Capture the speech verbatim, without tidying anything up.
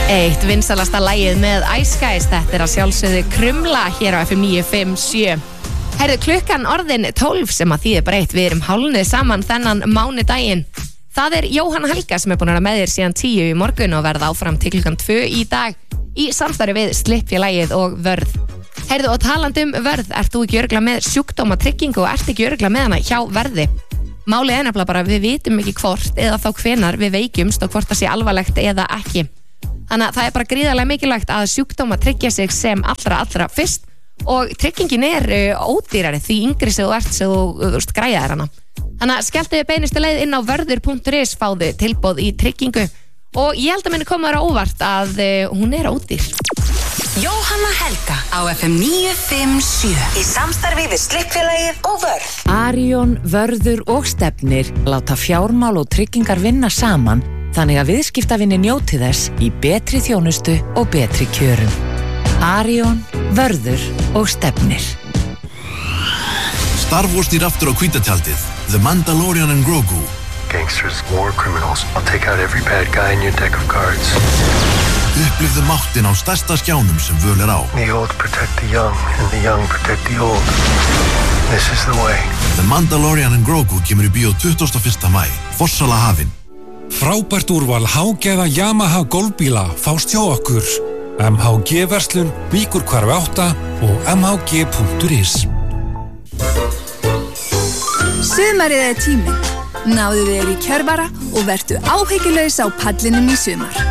Eitt vinsalasta lagið með Ice Guys, þetta er að sjálfsögðu Krumla hér á F M níu fimm sjö. Herðu, klukkan orðin tólf sem að þýðir breytt, við erum hálfnuð saman þennan mánudaginn. Það er Jóhanna Helga sem er búin að vera með þér síðan tíu í morgun og verða áfram til klukkan tvö í dag í samstarfi við Slippfélagið og Vörð. Herðu, og talandi um Vörð, ert þú ekki örugglega með sjúkdómatryggingu og ert ekki örugglega með hana hjá Verði? Málið er nefnilega bara, við vitum ekki hvort eða þá hvenar við veikjumst og hvort það sé alvarlegt eða ekki. Þannig að það er bara gríðarlega mikilvægt að sjúkdóma tryggja sig sem allra allra fyrst og tryggingin er uh, ódýrari því yngri sem þú ert sem þú, þú veist, græjaðir hana. Þannig að skelltu við beinustu leið inn á vörður punktur is, fáðu tilboð í tryggingu og ég held að minni koma þér á óvart að uh, hún er ódýr. Jóhanna Helga á F M níu fimm sjö í samstarfi við Slippfélagið og Vörð. Arion, Vörður og Stefnir láta fjármál og tryggingar vinna saman þannig að viðskiptavinni njóti þess í betri þjónustu og betri kjörum. Arion, Vörður og Stefnir. Star Wars snýr aftur á hvíta tjaldið. The Mandalorian and Grogu. Gangsters, war criminals. I'll take out every bad guy in your deck of cards. Upplifðu máttin á stærsta skjánum sem völ er á. The old protect the young and the young protect the old. This is the way. The Mandalorian and Grogu kemur í bíó tuttugasta og fyrsta maí. Forsala hafin. Frábært úrval hágæða Yamaha golfbíla fást hjá okkur. M H G-verslun, Víkurhvarfi átta og m h g punktur is. Sumarið er tíminn. Náðu þér í Kjörvara og vertu áhyggjulaus á pallinum í sumar.